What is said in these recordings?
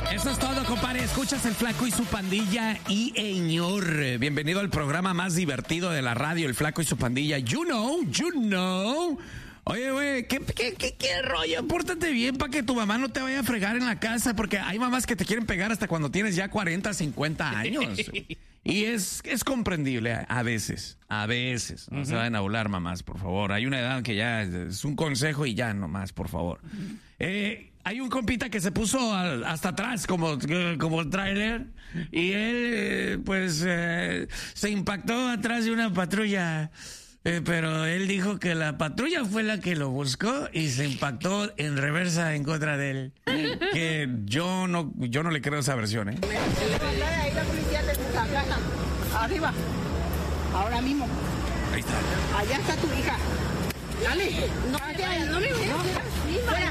Eso es todo, compadre. Escuchas El Flaco y su Pandilla y Eñor. Bienvenido al programa más divertido de la radio, El Flaco y su Pandilla. You know. Oye, güey, ¿qué rollo? Pórtate bien para que tu mamá no te vaya a fregar en la casa, porque hay mamás que te quieren pegar hasta cuando tienes ya 40, 50 años. Y es comprendible a veces. No se vayan a burlar, mamás, por favor. Hay una edad que ya es un consejo y ya nomás, por favor. Hay un compita que se puso hasta atrás como tráiler y él, se impactó atrás de una patrulla. Pero él dijo que la patrulla fue la que lo buscó y se impactó en reversa en contra de él. Que yo no le creo esa versión, ¿eh? Ahí la policía de su casa. Arriba. Ahora mismo. Ahí está. Allá está tu hija. Dale. No me veas.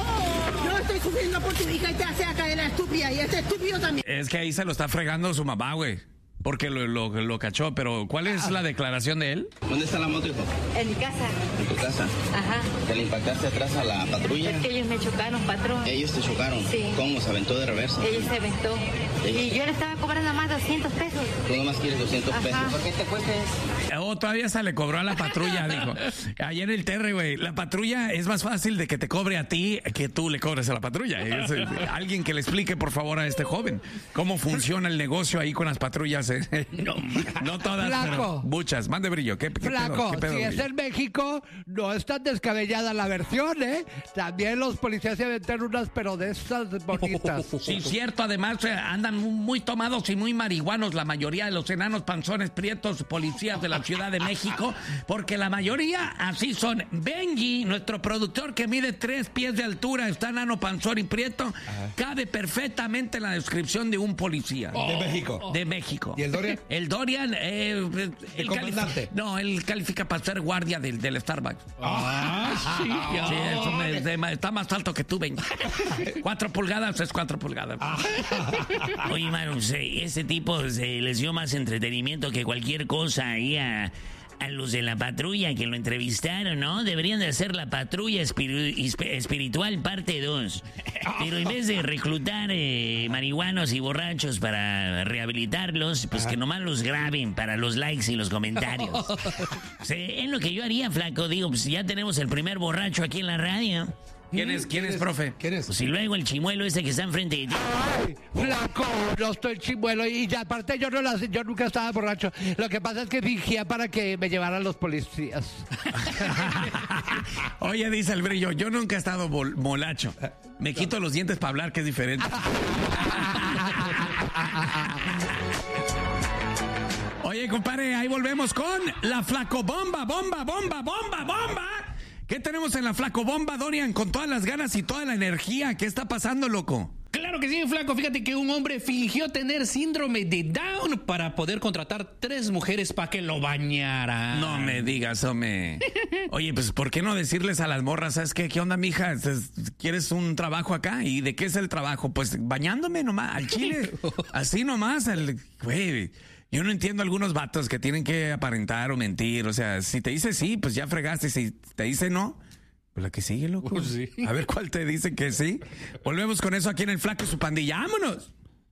Yo estoy sufriendo por tu hija y te hace a caer la estúpida. Y este estúpido también. Es que ahí se lo está fregando su mamá, güey. Porque lo cachó, pero ¿cuál es la declaración de él? ¿Dónde está la moto, hijo? En mi casa. ¿En tu casa? Ajá. ¿Te le impactaste atrás a la patrulla? Es que ellos me chocaron, patrón. ¿Ellos te chocaron? Sí. ¿Cómo? ¿Se aventó de reversa? Ellos se aventó. Y yo le estaba cobrando más 200 pesos. Tú nomás quieres 200 pesos. Ajá. ¿Por qué te fuiste? Todavía se le cobró a la patrulla, dijo. Ayer en el Terry, güey, la patrulla es más fácil de que te cobre a ti que tú le cobres a la patrulla. Alguien que le explique, por favor, a este joven cómo funciona el negocio ahí con las patrullas. No todas, Flaco. pero muchas. Mande brillo. ¿Qué Flaco, pedo, si es brillo? en México, no es tan descabellada la versión, ¿eh? También los policías se aventan unas, pero de esas bonitas. Sí, cierto. Además, andan muy tomados y muy marihuanos la mayoría de los enanos panzones prietos policías de la Ciudad de México, porque la mayoría así son. Benji, nuestro productor que mide 3 pies de altura, está enano panzón y prieto, cabe perfectamente en la descripción de un policía. ¿De México? De México. ¿Y el Dorian? El Dorian, ¿El comandante? él califica para ser guardia del Starbucks. Sí. Sí, eso está más alto que tú, Benji. 4 pulgadas es 4 pulgadas. Oye, Manu, ese tipo se les dio más entretenimiento que cualquier cosa ahí a los de la patrulla que lo entrevistaron, ¿no? Deberían de hacer la patrulla espiritual parte 2. Pero en vez de reclutar marihuanos y borrachos para rehabilitarlos, pues que nomás los graben para los likes y los comentarios. Es lo que yo haría, Flaco. Digo, pues ya tenemos el primer borracho aquí en la radio. ¿Quién es, profe? ¿Quién es? Pues y luego el chimuelo ese que está enfrente de ti. Ay, Flaco, no estoy chimuelo. Y ya, aparte, yo nunca estaba borracho. Lo que pasa es que fingía para que me llevaran los policías. Oye, dice el brillo, yo nunca he estado molacho. Me quito los dientes para hablar, que es diferente. Oye, compadre, ahí volvemos con la Flacobomba, bomba. ¿Qué tenemos en la Flacobomba, Dorian? Con todas las ganas y toda la energía. ¿Qué está pasando, loco? Claro que sí, Flaco. Fíjate que un hombre fingió tener síndrome de Down para poder contratar 3 mujeres para que lo bañaran. No me digas, hombre. Oye, pues, ¿por qué no decirles a las morras, ¿sabes qué? ¿Qué onda, mija? ¿Quieres un trabajo acá? ¿Y de qué es el trabajo? Pues bañándome nomás, al chile. Así nomás, güey. Yo no entiendo algunos vatos que tienen que aparentar o mentir. O sea, si te dice sí, pues ya fregaste. Si te dice no, pues la que sigue, loco. Pues sí. A ver cuál te dice que sí. Volvemos con eso aquí en El Flaco y su Pandilla. ¡Vámonos!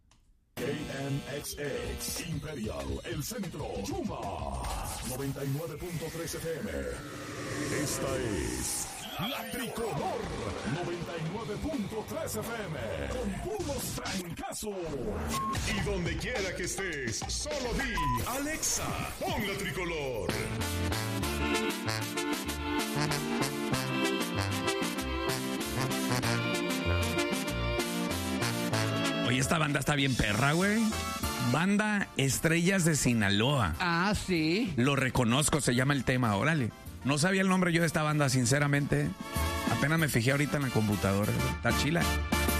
KNXX Imperial, el centro, Yuma, 99.3 FM. Esta es La Tricolor, 99.3 FM, con puros trancazos. Y donde quiera que estés, solo di, Alexa, pon La Tricolor. Oye, esta banda está bien perra, güey. Banda Estrellas de Sinaloa. Ah, sí. Lo reconozco, se llama el tema, órale. No sabía el nombre yo de esta banda, sinceramente. Apenas me fijé ahorita en la computadora. Está chila.